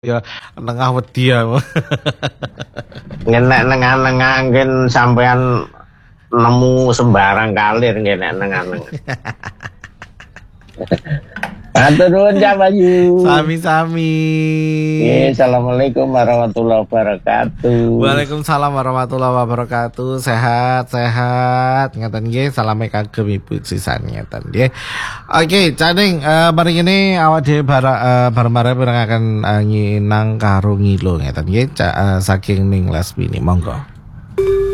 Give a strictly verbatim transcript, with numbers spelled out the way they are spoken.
Ya nengah wedi ya. Ngenek nengah-nengah ngen sampean nemu sembarang kalir ngenek nengah-nengah. Matur nuwun Cak Bayu. Sami-sami. Nggih, Assalamualaikum warahmatullahi wabarakatuh. Waalaikumsalam warahmatullahi wabarakatuh. Sehat, sehat. Ngeten nggih, salame kagem Ibu sisan ngeten nggih. Oke, Caning, uh, mari ini awak dhewe bara uh, bareng-bareng pirengaken uh, nginang karo ngilo ngeten nggih, uh, saking ning Lesbini. Monggo.